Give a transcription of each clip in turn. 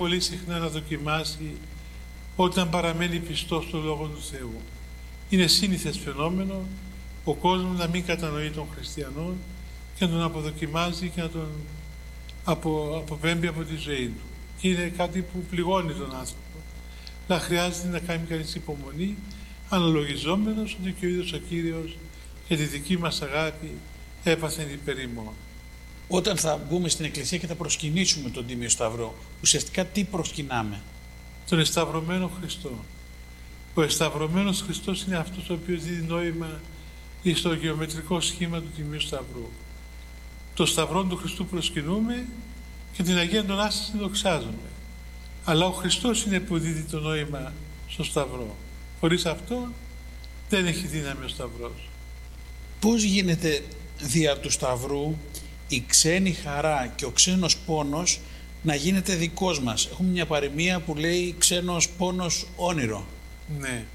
πολύ συχνά να δοκιμάσει όταν παραμένει πιστός στο Λόγο του Θεού. Είναι σύνηθες φαινόμενο ο κόσμος να μην κατανοεί τον χριστιανό και να τον αποδοκιμάζει και να τον αποπέμπει από τη ζωή του. Και είναι κάτι που πληγώνει τον άνθρωπο. Αλλά χρειάζεται να κάνει κανείς υπομονή, αναλογιζόμενος ότι και ο ίδιος ο Κύριος για τη δική μας αγάπη έπαθεν υπέρ ημών. Όταν θα μπούμε στην Εκκλησία και θα προσκυνήσουμε τον Τίμιο Σταυρό, ουσιαστικά τι προσκυνάμε? Τον εσταυρωμένο Χριστό. Ο εσταυρωμένος Χριστός είναι αυτός ο οποίος δίνει νόημα στο γεωμετρικό σχήμα του Τιμίου Σταυρού. Το Σταυρό του Χριστού προσκυνούμε και την Αγία Ανάσταση δοξάζουμε. Αλλά ο Χριστός είναι που δίδει το νόημα στο Σταυρό. Χωρίς αυτό δεν έχει δύναμη ο Σταυρός. Πώς γίνεται δια του Σταυρού η ξένη χαρά και ο ξένος πόνος να γίνεται δικός μας? Έχουμε μια παροιμία που λέει ξένος πόνος όνειρο. Ναι.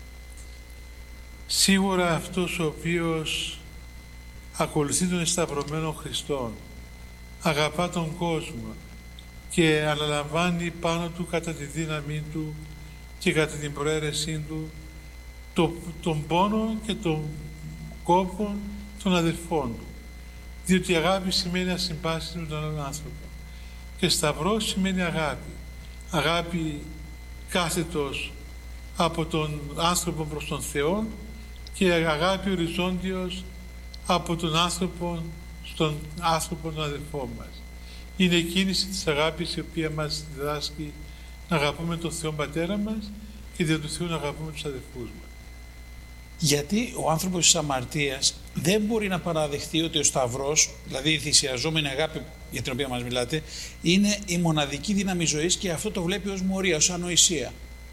Σίγουρα αυτός ο οποίος ακολουθεί τον εσταυρωμένο Χριστό, αγαπά τον κόσμο και αναλαμβάνει πάνω του κατά τη δύναμή του και κατά την προαίρεσή του τον πόνο και τον κόπο των αδελφών του. Διότι η αγάπη σημαίνει ασυμπάστη με τον άλλον άνθρωπο. Και σταυρός σημαίνει αγάπη. Αγάπη κάθετος από τον άνθρωπο προς τον Θεό και αγάπη οριζόντιος από τον άνθρωπο στον άνθρωπο τον αδελφό μας. Είναι η κίνηση της αγάπης η οποία μας διδάσκει να αγαπούμε τον Θεό Πατέρα μας και δια του Θεού να αγαπούμε τους αδελφούς μας. Γιατί ο άνθρωπος της αμαρτίας δεν μπορεί να παραδεχτεί ότι ο Σταυρός, δηλαδή η θυσιαζόμενη αγάπη για την οποία μας μιλάτε, είναι η μοναδική δύναμη ζωής και αυτό το βλέπει ως μορία, ως ανοησία?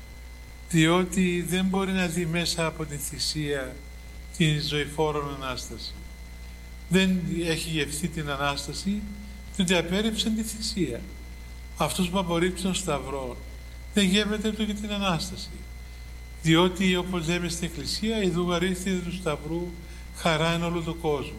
Διότι δεν μπορεί να δει μέσα από την θυσία την ζωηφόρον Ανάσταση. Δεν έχει γευθεί την Ανάσταση, διότι απέρριψε τη θυσία. Αυτός που απορρίψει τον Σταυρό δεν γεύεται ούτε για την Ανάσταση. Διότι, όπως λέμε στην Εκκλησία, η δουγαρίστηση του Σταυρού χαρά εν όλο τον κόσμο.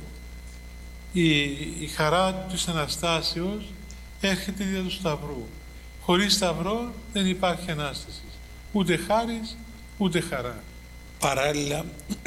Η χαρά της Αναστάσεως έρχεται δια του Σταυρού. Χωρίς Σταυρό δεν υπάρχει Ανάσταση. Ούτε χάρις, ούτε χαρά. Παράλληλα,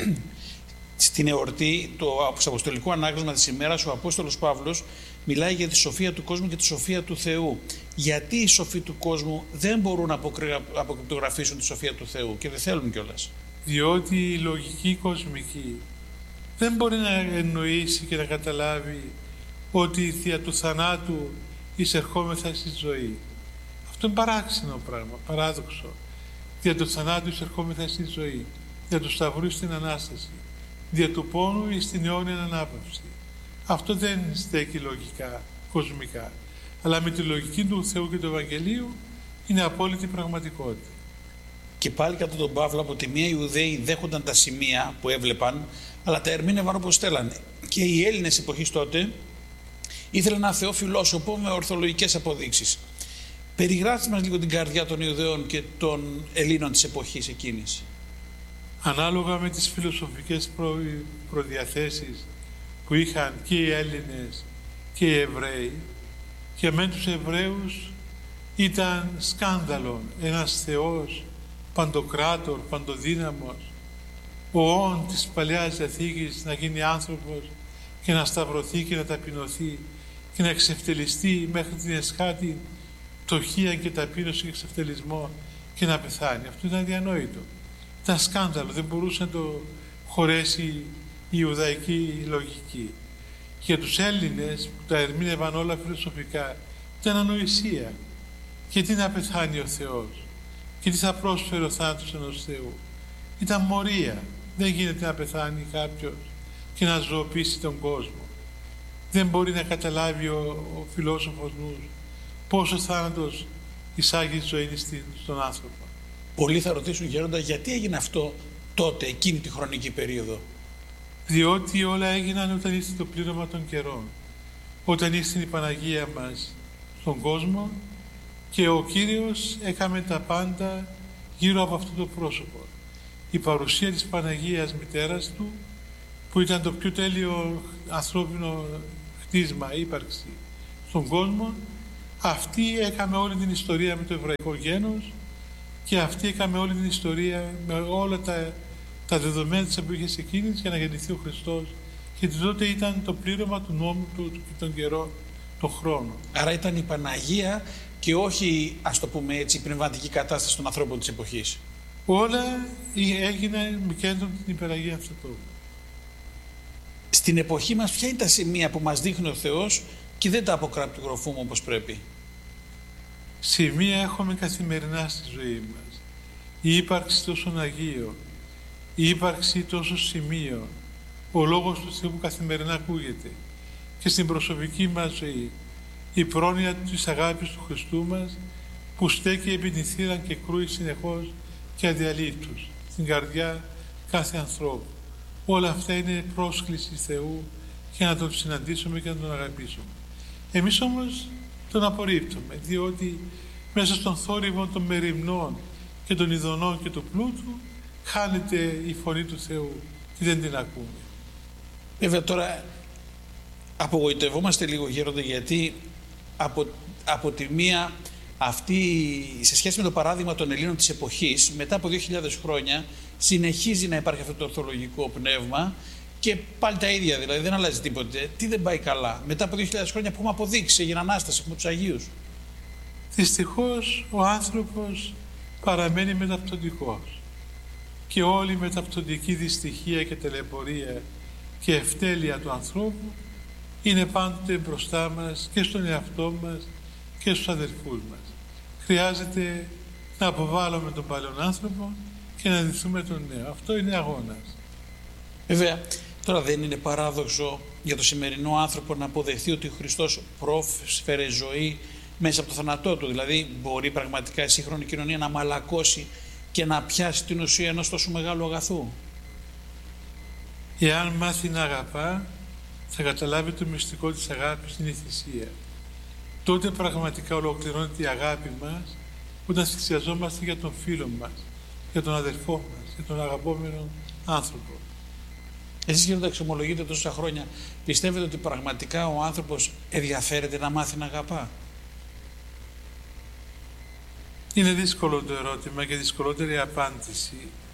στην εορτή, στο αποστολικό ανάγνωσμα της ημέρας, ο Απόστολος Παύλος μιλάει για τη σοφία του κόσμου και τη σοφία του Θεού. Γιατί οι σοφοί του κόσμου δεν μπορούν να αποκρυπτογραφήσουν τη σοφία του Θεού και δεν θέλουν κιόλας? Διότι η λογική κοσμική δεν μπορεί να εννοήσει και να καταλάβει ότι δια του θανάτου εισερχόμεθα στη ζωή. Αυτό είναι παράξενο πράγμα, παράδοξο. Δια του θανάτου εισερχόμεθα στη ζωή, δια του Σταυρού στην Ανάσταση, δια του πόνου ή στην αιώνια ανάπαυση. Αυτό δεν στέκει λογικά, κοσμικά. Αλλά με τη λογική του Θεού και του Ευαγγελίου είναι απόλυτη πραγματικότητα. Και πάλι κατά τον Παύλο, από τη μία οι Ιουδαίοι δέχονταν τα σημεία που έβλεπαν, αλλά τα ερμήνευαν όπως θέλανε. Και οι Έλληνες εποχής τότε ήθελαν ένα Θεό φιλόσοφο με ορθολογικές αποδείξεις. Περιγράψτε μας λίγο την καρδιά των Ιουδαίων και των Ελλήνων της εποχής εκείνης. Ανάλογα με τις φιλοσοφικές προδιαθέσεις που είχαν και οι Έλληνες και οι Εβραίοι, και με τους Εβραίους ήταν σκάνδαλο ένας Θεός παντοκράτορ, παντοδύναμος, ο όν της Παλαιάς Διαθήκης να γίνει άνθρωπος και να σταυρωθεί και να ταπεινωθεί και να εξευτελιστεί μέχρι την εσχάτη πτωχία και ταπείνωση και εξευτελισμό και να πεθάνει. Αυτό ήταν αδιανόητο. Ήταν σκάνδαλο, δεν μπορούσε να το χωρέσει η Ιουδαϊκή λογική. Για τους Έλληνες που τα ερμήνευαν όλα φιλοσοφικά ήταν ανοησία. Και τι να πεθάνει ο Θεός και τι θα πρόσφερε ο θάνατος ενός Θεού? Ήταν μορία. Δεν γίνεται να πεθάνει κάποιος και να ζωοποιήσει τον κόσμο. Δεν μπορεί να καταλάβει ο φιλόσοφος νους πόσο θάνατος εισάγει ζωή στον άνθρωπο. Πολλοί θα ρωτήσουν, Γέροντα, γιατί έγινε αυτό τότε, εκείνη τη χρονική περίοδο? Διότι όλα έγιναν όταν ήρθε το πλήρωμα των καιρών. Όταν ήρθε η Παναγία μας στον κόσμο και ο Κύριος έκαμε τα πάντα γύρω από αυτό το πρόσωπο. Η παρουσία της Παναγίας Μητέρας Του, που ήταν το πιο τέλειο ανθρώπινο χτίσμα, ύπαρξη στον κόσμο, Αυτοί έκαμε όλη την ιστορία με το εβραϊκό γένος και αυτοί έκαμε όλη την ιστορία με όλα τα δεδομένα της εποχής εκείνης για να γεννηθεί ο Χριστός. Γιατί τότε ήταν το πλήρωμα του νόμου του και τον καιρό, τον χρόνο. Άρα ήταν η Παναγία και όχι, ας το πούμε έτσι, η πνευματική κατάσταση των ανθρώπων της εποχής. Όλα έγιναν με κέντρο την υπεραγία Θεοτόκου. Στην εποχή μας ποια είναι τα σημεία που μας δείχνει ο Θεός και δεν τα αποκραπτογραφούμε όπως πρέπει? Σημεία έχουμε καθημερινά στη ζωή μας. Η ύπαρξη τόσων Αγίων, η ύπαρξη τόσο σημείων, ο Λόγος του Θεού που καθημερινά ακούγεται και στην προσωπική μας ζωή, η πρόνοια της αγάπης του Χριστού μας που στέκει επί την θύρα και κρούει συνεχώς και αδιαλείπτως στην καρδιά κάθε ανθρώπου. Όλα αυτά είναι πρόσκληση Θεού για να τον συναντήσουμε και να τον αγαπήσουμε. Εμείς όμως τον απορρίπτουμε, διότι μέσα στον θόρυβο των μεριμνών και των ειδονών και του πλούτου χάνεται η φωνή του Θεού και δεν την ακούμε. Βέβαια τώρα απογοητευόμαστε λίγο, Γέροντα, γιατί από τη μία αυτή, σε σχέση με το παράδειγμα των Ελλήνων της εποχής, μετά από 2.000 χρόνια συνεχίζει να υπάρχει αυτό το ορθολογικό πνεύμα και πάλι τα ίδια, δηλαδή δεν αλλάζει τίποτε. Τι δεν πάει καλά? Μετά από 2.000 χρόνια που έχουμε αποδείξει, έγινε Ανάσταση, έχουμε τους Αγίους. Δυστυχώς ο άνθρωπος παραμένει μεταπτωτικός και όλη η μεταπτωτική δυστυχία και τελεπορία και ευτέλεια του ανθρώπου είναι πάντοτε μπροστά μας και στον εαυτό μας και στους αδελφούς μας. Χρειάζεται να αποβάλουμε τον παλαιόν άνθρωπο και να ντυθούμε τον νέο. Αυτό είναι αγώνας. Βέβαια, τώρα δεν είναι παράδοξο για το σημερινό άνθρωπο να αποδεχθεί ότι ο Χριστός πρόσφερε ζωή μέσα από το θάνατό του? Δηλαδή μπορεί πραγματικά η σύγχρονη κοινωνία να μαλακώσει και να πιάσει την ουσία ενός τόσο μεγάλου αγαθού? Εάν μάθει να αγαπά, θα καταλάβει το μυστικό της αγάπης, είναι η θυσία. Τότε πραγματικά ολοκληρώνεται η αγάπη μας όταν θυσιαζόμαστε για τον φίλο μας, για τον αδελφό μας, για τον αγαπόμενο άνθρωπο. Εσείς, Γέροντα, εξομολογείτε τόσα χρόνια, πιστεύετε ότι πραγματικά ο άνθρωπος ενδιαφέρεται να μάθει να αγαπά? Είναι δύσκολο το ερώτημα και δυσκολότερη απάντηση.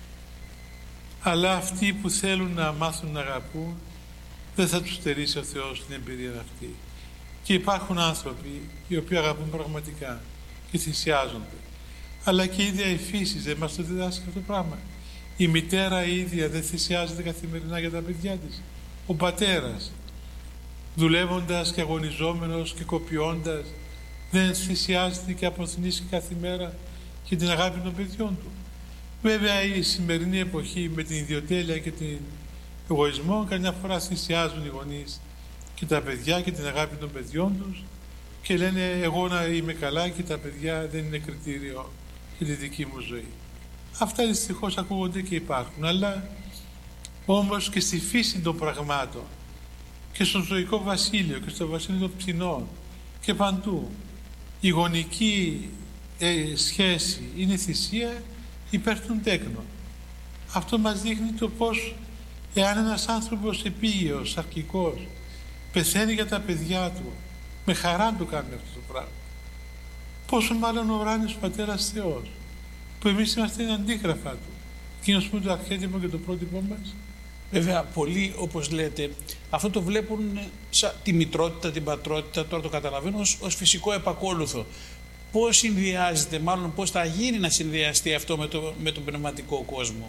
Αλλά αυτοί που θέλουν να μάθουν να αγαπούν, δεν θα τους στερήσει ο Θεός την εμπειρία αυτή. Και υπάρχουν άνθρωποι οι οποίοι αγαπούν πραγματικά και θυσιάζονται. Αλλά και η ίδια η φύση δεν μας το διδάσκει αυτό το πράγμα. Η μητέρα η ίδια δεν θυσιάζεται καθημερινά για τα παιδιά της. Ο πατέρας, δουλεύοντας και αγωνιζόμενος και κοπιώντας, δεν θυσιάζεται και αποθυνήσει κάθε μέρα για την αγάπη των παιδιών του. Βέβαια η σημερινή εποχή με την ιδιοτέλεια και την εγωισμό καμιά φορά θυσιάζουν οι γονείς και τα παιδιά και την αγάπη των παιδιών τους και λένε εγώ να είμαι καλά και τα παιδιά δεν είναι κριτήριο για τη δική μου ζωή. Αυτά δυστυχώς ακούγονται και υπάρχουν, αλλά όμως και στη φύση των πραγμάτων και στο ζωικό βασίλειο και στο βασίλειο των πτηνών και παντού η γονική σχέση είναι θυσία υπέρ των τέκνων. Αυτό μας δείχνει το πως εάν ένας άνθρωπος επίγειος, αρκικός, πεθαίνει για τα παιδιά του, με χαρά του κάνει αυτό το πράγμα. Πόσο μάλλον ο ουράνιος Πατέρας Θεός, που εμείς είμαστε αντίγραφα του, εκείνος που είναι το αρχέτυπο και το πρότυπο μας. Βέβαια, πολλοί, όπως λέτε, αυτό το βλέπουν σαν τη μητρότητα, την πατρότητα, τώρα το καταλαβαίνω, ως φυσικό επακόλουθο. Πώς συνδυάζεται, μάλλον πώς θα γίνει να συνδυαστεί αυτό με τον πνευματικό κόσμο?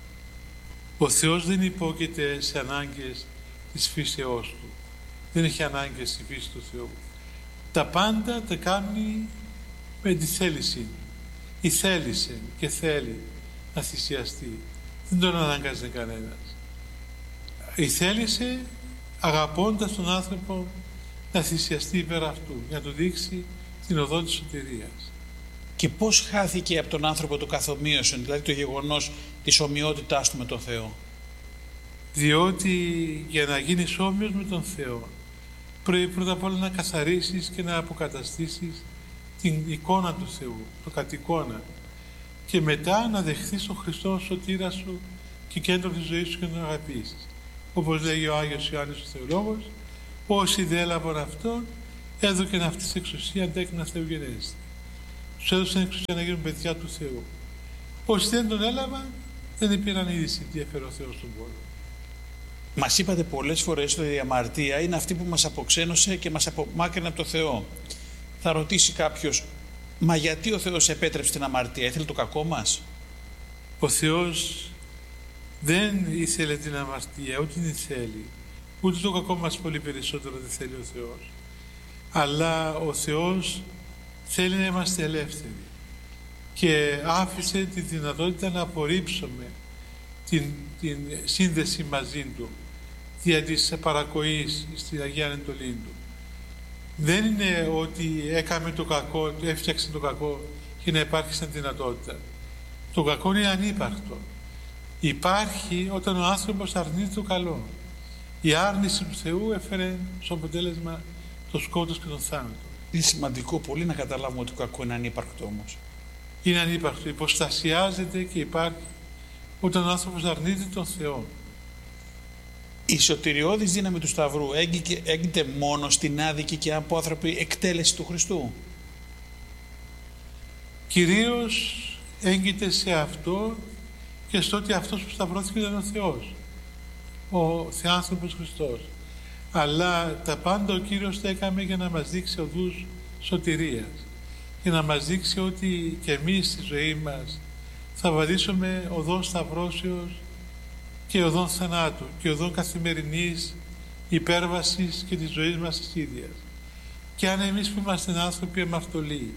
Ο Θεός δεν υπόκειται σε ανάγκες της φύσεώς του. Δεν έχει ανάγκες στη φύση του Θεού. Τα πάντα τα κάνει με τη θέληση. Η θέλησε και θέλει να θυσιαστεί. Δεν τον ανάγκαζε κανένας. Η θέλησε αγαπώντας τον άνθρωπο να θυσιαστεί υπέρ αυτού, για να του δείξει την οδό της σωτηρίας. Και πώς χάθηκε από τον άνθρωπο το καθομοίωσον, δηλαδή το γεγονός της ομοιότητάς του με τον Θεό? Διότι για να γίνεις όμοιος με τον Θεό πρέπει πρώτα απ' όλα να καθαρίσεις και να αποκαταστήσεις την εικόνα του Θεού, το κατ' εικόνα, και μετά να δεχθείς τον Χριστό σωτήρα σου και κέντρο της ζωής σου και να τον αγαπήσεις. Όπως λέγει ο Άγιος Ιωάννης ο Θεολόγος, όσοι δεν έλαβαν αυτόν έδωκε αυτή την εξουσία αντέκρινα θεογενέστη. Τους έδωσαν εξουσία να γίνουν παιδιά του Θεού. Όσοι δεν τον έλαβαν, δεν πήραν είδηση τι έφερε ο Θεός στον κόσμο. Μας είπατε πολλές φορές ότι η αμαρτία είναι αυτή που μας αποξένωσε και μας απομάκρυνε από το Θεό. Θα ρωτήσει κάποιος, μα γιατί ο Θεός επέτρεψε την αμαρτία, ήθελε το κακό μας? Ο Θεός δεν ήθελε την αμαρτία, ούτε την θέλει. Ούτε το κακό μας πολύ περισσότερο δεν θέλει ο Θεός. Αλλά ο Θεός θέλει να είμαστε ελεύθεροι. Και άφησε τη δυνατότητα να απορρίψουμε την σύνδεση μαζί Του δια της παρακοής στην Αγία Εντολή Του. Δεν είναι ότι έκαμε το κακό, έφτιαξε το κακό για να υπάρχει σαν δυνατότητα. Το κακό είναι ανύπαρκτο. Υπάρχει όταν ο άνθρωπος αρνείται το καλό. Η άρνηση του Θεού έφερε στο αποτέλεσμα το σκότος και τον θάνατο. Είναι σημαντικό πολύ να καταλάβουμε ότι το κακό είναι ανύπαρκτο όμως. Είναι ανύπαρκτο, υποστασιάζεται και υπάρχει όταν ο άνθρωπος αρνείται τον Θεό. Η σωτηριώδης δύναμη του Σταυρού έγκυται μόνο στην άδικη και απόθραπη εκτέλεση του Χριστού? Κυρίως έγκυται σε αυτό και στο ότι αυτός που σταυρώθηκε ήταν ο Θεός, ο Θεάνθρωπος Χριστός. Αλλά τα πάντα ο Κύριος τα έκαμε για να μας δείξει οδούς σωτηρίας, για να μας δείξει ότι και εμείς στη ζωή μας θα βαδίσουμε οδόν σταυρώσεως και οδόν θανάτου και οδόν καθημερινής υπέρβασης και της ζωής μας της ίδιας. Και αν εμείς που είμαστε άνθρωποι αμαρτωλοί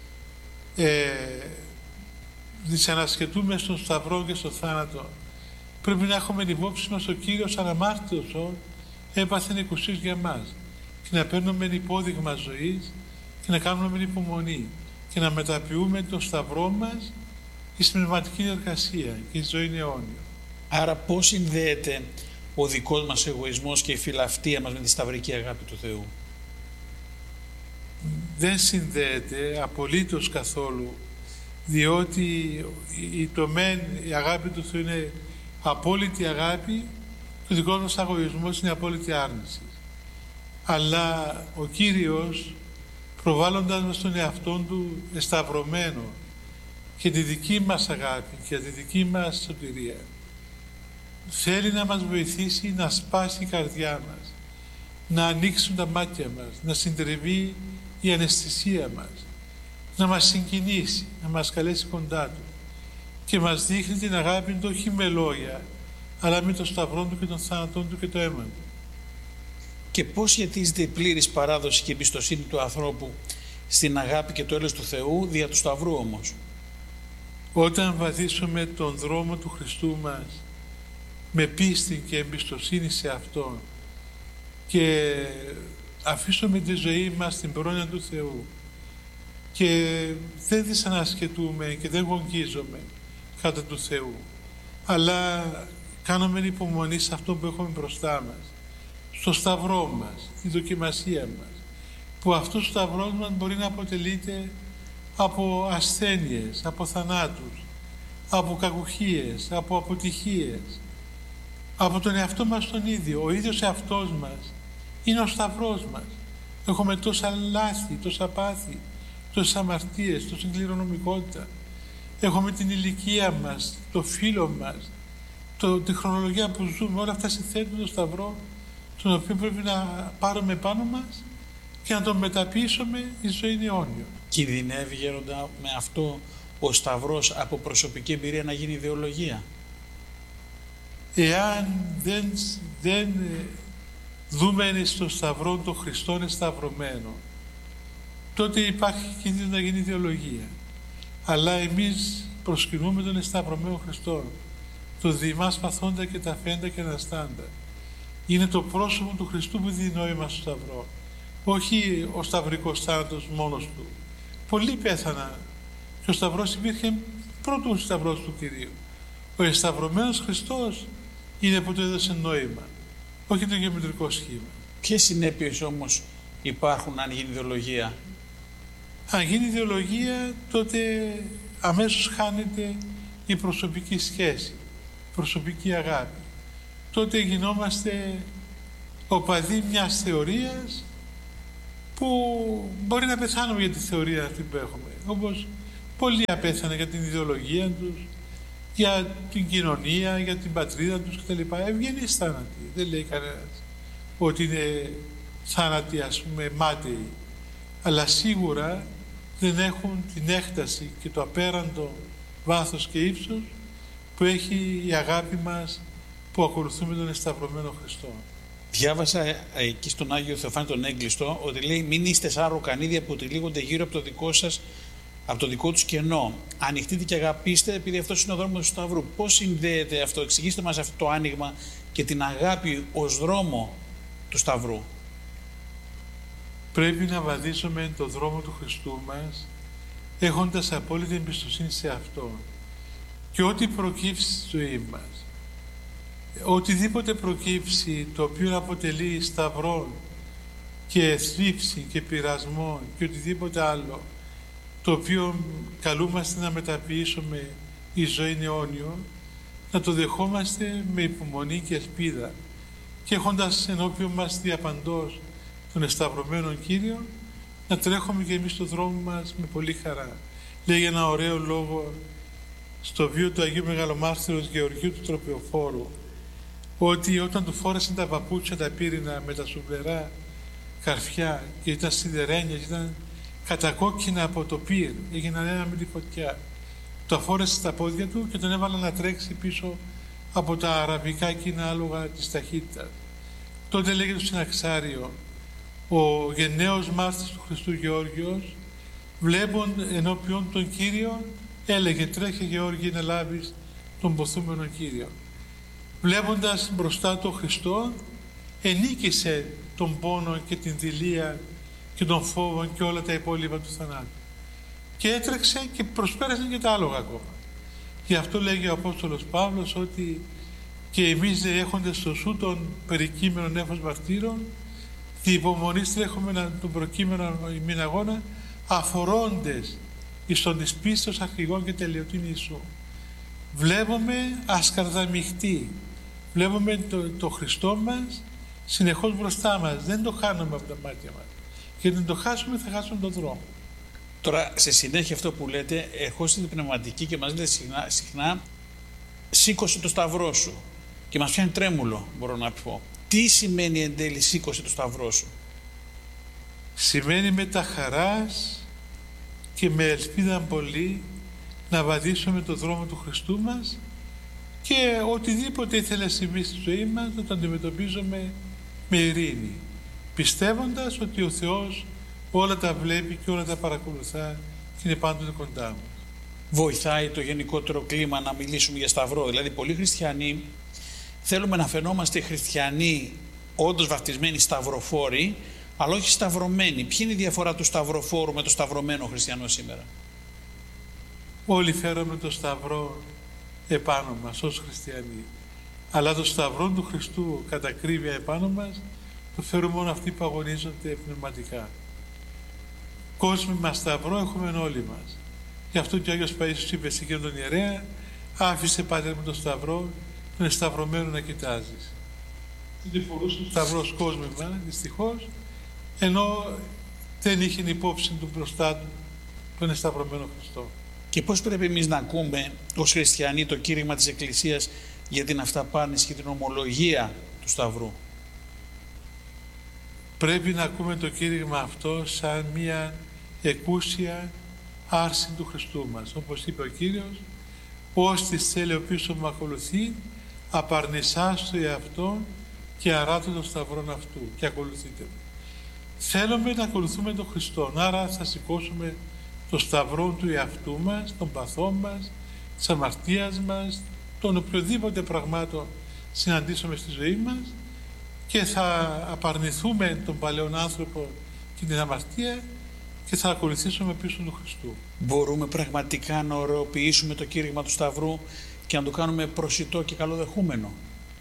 δυσανασχετούμε στον σταυρό και στον θάνατο, πρέπει να έχουμε υπόψη μας ο Κύριος αναμάρτητος έπαθεν εκουσίως για μας και να παίρνουμε υπόδειγμα ζωής και να κάνουμε υπομονή και να μεταποιούμε το σταυρό μας στην πνευματική εργασία και η ζωή είναι αιώνια. Άρα πώς συνδέεται ο δικός μας εγωισμός και η φιλαυτία μας με τη σταυρική αγάπη του Θεού? Δεν συνδέεται απολύτως καθόλου, διότι η αγάπη του Θεού είναι απόλυτη αγάπη και ο δικός μας εγωισμός είναι απόλυτη άρνηση. Αλλά ο Κύριος, προβάλλοντας μας τον εαυτόν Του εσταυρωμένο και τη δική μας αγάπη και τη δική μας σωτηρία, θέλει να μας βοηθήσει να σπάσει η καρδιά μας, να ανοίξουν τα μάτια μας, να συντρεβεί η αναισθησία μας, να μας συγκινήσει, να μας καλέσει κοντά Του και μας δείχνει την αγάπη Του όχι με λόγια, αλλά με το σταυρό Του και τον θάνατό Του και το αίμα Του. Και πώς σχετίζεται η πλήρης παράδοση και εμπιστοσύνη του ανθρώπου στην αγάπη και το έλεος του Θεού δια του Σταυρού όμως? Όταν βαδίσουμε τον δρόμο του Χριστού μας με πίστη και εμπιστοσύνη σε Αυτόν και αφήσουμε τη ζωή μας στην πρόνοια του Θεού και δεν δυσανασχετούμε και δεν γογγίζουμε κατά του Θεού, αλλά κάνουμε υπομονή σε αυτό που έχουμε μπροστά μας, στο σταυρό μας, τη δοκιμασία μας, που αυτός ο σταυρός μας μπορεί να αποτελείται από ασθένειες, από θανάτους, από κακουχίες, από αποτυχίες, από τον εαυτό μας τον ίδιο. Ο ίδιος εαυτός μας είναι ο σταυρός μας. Έχουμε τόσα λάθη, τόσα πάθη, τόσες αμαρτίες, τόση κληρονομικότητα. Έχουμε την ηλικία μας, το φύλλο μας, τη χρονολογία που ζούμε. Όλα αυτά συνθέτουν τον σταυρό, τον οποίο πρέπει να πάρουμε πάνω μας και να τον μεταποιήσουμε η ζωή αιώνιο. Κινδυνεύει, Γέροντα, με αυτό ο σταυρός από προσωπική εμπειρία να γίνει ιδεολογία? Εάν δεν δούμε στο σταυρό τον Χριστόν σταυρωμένο, τότε υπάρχει κίνδυνο να γίνει ιδεολογία. Αλλά εμείς προσκυνούμε τον σταυρωμένο Χριστό, το διημάς παθόντα και τα φέντα και αναστάντα. Είναι το πρόσωπο του Χριστού που δίνει νόημα στο σταυρό, όχι ο σταυρικός θάνατος μόνος του. Πολλοί πέθαναν και ο σταυρός υπήρχε πρώτο σταυρός του Κυρίου. Ο εσταυρωμένος Χριστός είναι που του έδωσε νόημα, όχι το γεωμετρικό σχήμα. Ποιες συνέπειες όμως υπάρχουν αν γίνει ιδεολογία? Αν γίνει ιδεολογία, τότε αμέσως χάνεται η προσωπική σχέση, η προσωπική αγάπη. Τότε γινόμαστε οπαδοί μιας θεωρίας που μπορεί να πεθάνουμε για τη θεωρία αυτή που έχουμε. Όπως πολλοί απέθανε για την ιδεολογία τους, για την κοινωνία, για την πατρίδα τους κτλ. Ευγενείς θάνατοι. Δεν λέει κανένας ότι είναι θάνατοι, ας πούμε, μάταιοι. Αλλά σίγουρα δεν έχουν την έκταση και το απέραντο βάθος και ύψος που έχει η αγάπη μας που ακολουθούμε τον εσταυρωμένο Χριστό. Διάβασα εκεί στον Άγιο Θεοφάνη τον Έγκλειστο ότι λέει: μην είστε σαν ροκανίδια που τυλίγονται γύρω από το δικό σας, από το δικό τους κενό. Ανοιχτείτε και αγαπήστε, επειδή αυτός είναι ο δρόμος του Σταυρού. Πώς συνδέεται αυτό? Εξηγήστε μας αυτό το άνοιγμα και την αγάπη ως δρόμο του Σταυρού. Πρέπει να βαδίσουμε τον δρόμο του Χριστού μας έχοντας απόλυτη εμπιστοσύνη σε αυτό. Και ό,τι προκύψει στη ζωή μας, οτιδήποτε προκύψει το οποίο αποτελεί σταυρό και θλίψη και πειρασμό και οτιδήποτε άλλο το οποίο καλούμαστε να μεταποιήσουμε η ζωή αιώνιο, να το δεχόμαστε με υπομονή και ελπίδα και έχοντας ενώπιον μας διαπαντός τον εσταυρωμένο Κύριο, να τρέχουμε και εμείς στον δρόμο μας με πολύ χαρά. Λέει ένα ωραίο λόγο στο βίο του Αγίου Μεγαλομάρτυρος Γεωργίου του Τροπεοφόρου, ότι όταν του φόρεσαν τα παπούτσια τα πύρινα με τα σουβλερά καρφιά και ήταν σιδερένια και ήταν κατακόκκινα από το πυρ, έγιναν ένα με τη φωτιά, το αφόρεσε στα πόδια του και τον έβαλαν να τρέξει πίσω από τα αραβικά εκείνα άλογα της ταχύτητας. Τότε λέγεται στο συναξάριο, ο γενναίος μάρτυρας του Χριστού Γεώργιος, βλέπον ενώπιον τον Κύριο, έλεγε: τρέχε Γεώργη να λάβεις τον ποθούμενο Κύριο. Βλέποντας μπροστά τον Χριστό, ενίκησε τον πόνο και την δειλία και τον φόβο και όλα τα υπόλοιπα του θανάτου. Και έτρεξε και προσπέρασαν και τα άλογα ακόμα. Γι' αυτό λέγει ο Απόστολος Παύλος ότι και εμείς έχοντες στο σου των περικείμενων νέφος μαρτύρων, τη υπομονή τρέχουμε τον προκείμενο ημίν αγώνα, αφορώντες εις τον της πίστος αρχηγών και τελειωτήν Ιησού. Βλέπουμε ασκαρδαμιχτή, βλέπουμε το Χριστό μας συνεχώς μπροστά μας, δεν το χάνουμε από τα μάτια μας. Και αν το χάσουμε θα χάσουμε τον δρόμο. Τώρα, σε συνέχεια αυτό που λέτε, ερχόστε την πνευματική και μας λέτε συχνά σήκωσε το σταυρό σου και μας πιάνει τρέμουλο, μπορώ να πω. Τι σημαίνει εν τέλει σήκωσε το σταυρό σου? Σημαίνει με τα χαράς και με ελπίδα πολύ να βαδίσουμε το δρόμο του Χριστού μας και οτιδήποτε ήθελε να συμβεί στη ζωή μας να το αντιμετωπίζουμε με ειρήνη, πιστεύοντας ότι ο Θεός όλα τα βλέπει και όλα τα παρακολουθά και είναι πάντοτε κοντά μας. Βοηθάει το γενικότερο κλίμα να μιλήσουμε για σταυρό? Δηλαδή πολλοί χριστιανοί θέλουμε να φαινόμαστε χριστιανοί όντως βαπτισμένοι σταυροφόροι, αλλά όχι σταυρωμένοι. Ποια είναι η διαφορά του σταυροφόρου με το σταυρωμένο χριστιανό σήμερα? Όλοι φέρουμε το σταυρό επάνω μας ως χριστιανοί, αλλά το σταυρό του Χριστού κατά ακρίβεια επάνω μας το φέρουν μόνο αυτοί που αγωνίζονται πνευματικά. Κόσμημα σταυρό έχουμε όλοι μας. Γι' αυτό και ο Άγιος Παΐσιος είπε σε εκείνον τον ιερέα: άφησε Πάτερ με το σταυρό τον εσταυρωμένο να κοιτάζεις. Δεν φορούσε ο σταυρός κόσμημα δυστυχώς, ενώ δεν είχε υπόψη του μπροστά του τον εσταυρωμένο Χριστό. Και πώς πρέπει εμείς να ακούμε ως χριστιανοί το κήρυγμα της Εκκλησίας για την αυταπάρνηση και την ομολογία του σταυρού? Πρέπει να ακούμε το κήρυγμα αυτό σαν μια εκούσια άρση του Χριστού μας. Όπως είπε ο Κύριος: «Ώστις θέλει ο πίσω μου ακολουθεί, απαρνησάς το εαυτό και αράτω τον σταυρόν αυτού και ακολουθείτε με». Θέλουμε να ακολουθούμε τον Χριστό, άρα θα σηκώσουμε το σταυρό του εαυτού μας, των παθών μας, της αμαρτίας μας, των οποιοδήποτε πραγμάτων συναντήσουμε στη ζωή μας και θα απαρνηθούμε τον παλαιόν άνθρωπο και την αμαρτία και θα ακολουθήσουμε πίσω του Χριστού. Μπορούμε πραγματικά να ωρεοποιήσουμε το κήρυγμα του σταυρού και να το κάνουμε προσιτό και καλοδεχούμενο?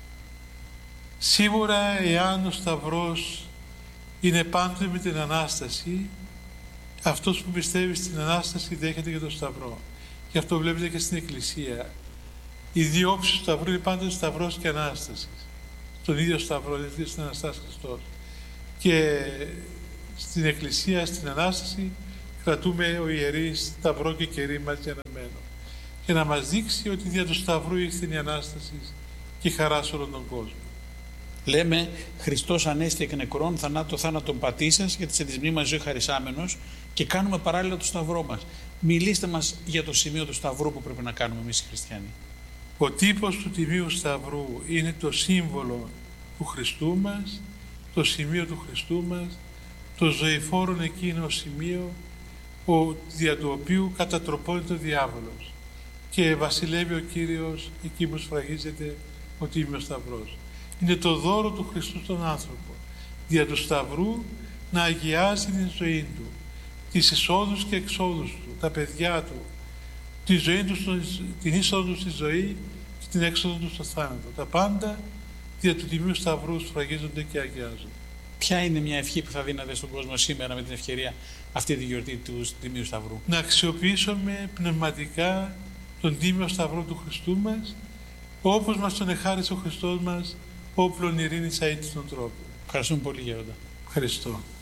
Σίγουρα, εάν ο σταυρός είναι πάντοτε με την Ανάσταση, αυτός που πιστεύει στην Ανάσταση δέχεται και τον σταυρό. Γι' αυτό βλέπετε και στην Εκκλησία οι δύο όψεις του σταυρού είναι πάντοτε σταυρός και Ανάσταση. Τον ίδιο σταυρό, δηλαδή στην Αναστάση Χριστός. Και στην Εκκλησία, στην Ανάσταση, κρατούμε ο ιερείς σταυρό και κερί μας αναμένο, και να μας δείξει ότι δια του σταυρού ήρθε η Ανάσταση και η χαρά σε όλον τον κόσμο. Λέμε, Χριστός ανέστη εκ νεκρών, θάνατον πατήσας, γιατί σε τη μνήμη μας ζωή χαρισάμενος, και κάνουμε παράλληλα το σταυρό μας. Μιλήστε μας για το σημείο του σταυρού που πρέπει να κάνουμε εμείς οι χριστιανοί. Ο τύπος του Τιμίου Σταυρού είναι το σύμβολο του Χριστού μας, το σημείο του Χριστού μας, το ζωηφόρον εκείνο σημείο δια του οποίου κατατροπώνεται ο διάβολος και βασιλεύει ο Κύριος εκεί που σφραγίζεται ο Τίμιος Σταυρός. Είναι το δώρο του Χριστού στον άνθρωπο, δια του Σταυρού να αγιάζει την ζωή του, τις εισόδους και εξόδους του, τα παιδιά του, τη ζωή του, την είσοδο του στη ζωή και την έξοδο του στο θάνατο. Τα πάντα δια του Τιμίου Σταυρού σφραγίζονται και αγιάζονται. Ποια είναι μια ευχή που θα δίνατε στον κόσμο σήμερα με την ευκαιρία αυτή τη γιορτή του Τιμίου Σταυρού? Να αξιοποιήσουμε πνευματικά τον Τίμιο Σταυρό του Χριστού μας, όπως μας τον εχάρισε ο Χριστός μας, όπλον ειρήνης αίτης των τρόπων. Ευχαριστούμε πολύ, Γέροντα. Ευχαριστώ.